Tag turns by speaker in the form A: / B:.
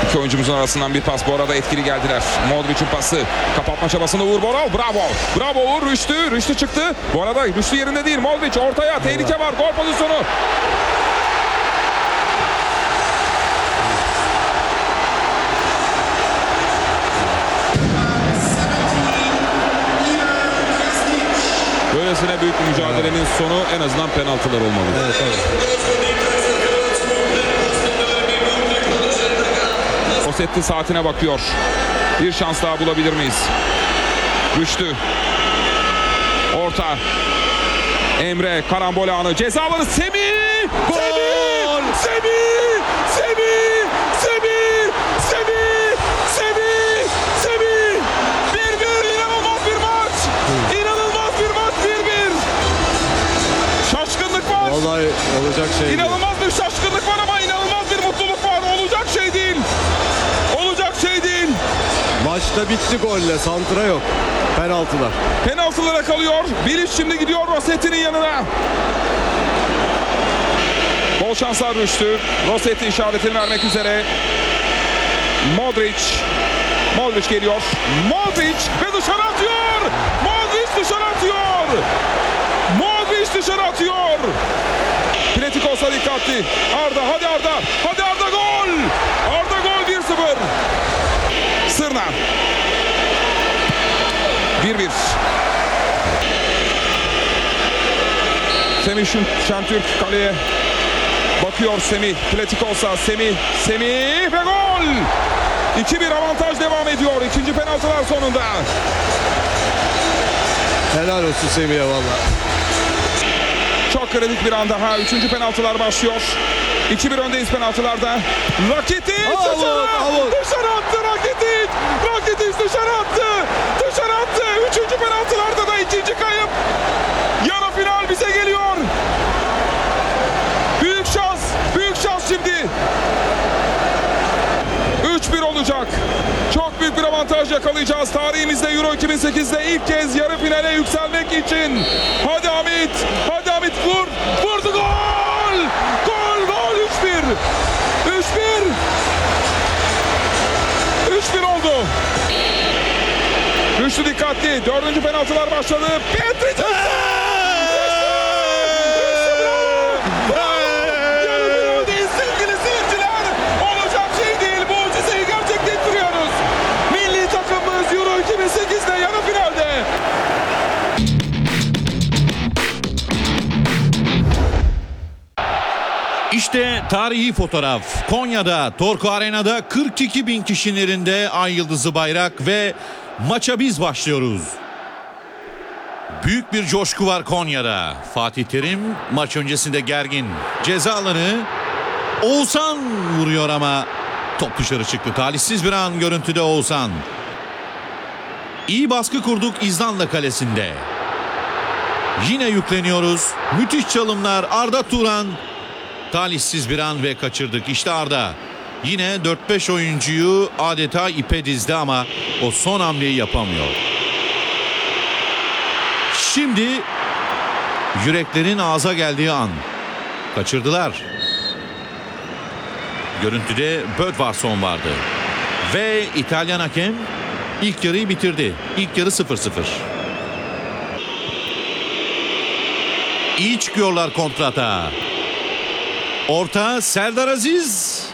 A: İki oyuncumuzun arasından bir pas. Bu arada etkili geldiler. Modric'in pası. Kapatma çabasında Uğur Boral. Bravo. Bravo Uğur. Rüştü çıktı. Bu arada Rüştü yerinde değil. Modric ortaya. Tehlike var. Gol pozisyonu. Böylesine büyük bir mücadelenin sonu en azından penaltılar olmalı.
B: Evet, evet.
A: Rossetti saatine bakıyor. Bir şans daha bulabilir miyiz? Rüştü. Orta. Emre karambol anı. Ceza alanı. Semih!
B: Gol!
A: Semih! Semih! Semih! Semih! Semih! Semih! 1-1, inanılmaz bir maç! İnanılmaz bir maç, 1-1! Şaşkınlık var.
B: Vallahi olacak şey değil.
A: İnanılmaz bir şaşkınlık var ama inanılmaz bir mutluluk var. Olacak şey değil. Olacak şey değil.
B: Maçta bitti golle. Santra yok. Penaltılar.
A: Penaltılara kalıyor. Bilic şimdi gidiyor Rossetti'nin yanına. Bol şanslar Rüştü. Rossetti işaretini vermek üzere. Modric geliyor. Modric ve dışarı atıyor. Modric dışarı atıyor. Modric dışarı atıyor. Pletikos'a dikkatli. Arda, hadi Arda. Hadi Arda, gol. Arda gol, 1-0. Sırna. 1-1. Semih Şentürk kaleye bakıyor. Semih, Pletikos'a, Semih ve gol! 2-1 avantaj devam ediyor. İkinci penaltılar sonunda.
B: Helal olsun Semih'e valla.
A: Çok kritik bir anda. Üçüncü penaltılar başlıyor. 2-1 öndeyiz penaltılarda. Rakitic dışarı attı Rakitic. Rakitic dışarı attı. Dışarı attı. Üçüncü penaltılarda da ikinci kayıp. Yarı final bize geliyor. Büyük şans. Büyük şans şimdi. 3-1 olacak. Çok büyük bir avantaj yakalayacağız. Tarihimizde Euro 2008'de ilk kez yarı finale yükselmek için. Hadi Hamit. Hadi Hamit, vur. Vurdu, gol. Gol. 3-1 oldu. Rüştü dikkatli. Dördüncü penaltılar başladı. Petric.
C: İşte tarihi fotoğraf. Konya'da, Torku Arena'da 42 bin kişinin elinde ay yıldızı bayrak ve maça biz başlıyoruz. Büyük bir coşku var Konya'da. Fatih Terim maç öncesinde gergin. Ceza alanı, Oğuzhan vuruyor ama top dışarı çıktı. Talihsiz bir an görüntüde Oğuzhan. İyi baskı kurduk İzlanda kalesinde. Yine yükleniyoruz. Müthiş çalımlar. Arda Turan. Talihsiz bir an ve kaçırdık. İşte Arda. Yine 4-5 oyuncuyu adeta ipe dizdi ama o son hamleyi yapamıyor. Şimdi yüreklerin ağza geldiği an. Kaçırdılar. Görüntüde Bödvarsson vardı. Ve İtalyan hakem ilk yarıyı bitirdi. İlk yarı 0-0. İyi çıkıyorlar kontrata. Orta Serdar Aziz.